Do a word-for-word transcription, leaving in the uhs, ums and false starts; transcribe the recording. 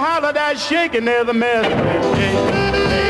holler that shaking is a mystery. Shake, shake.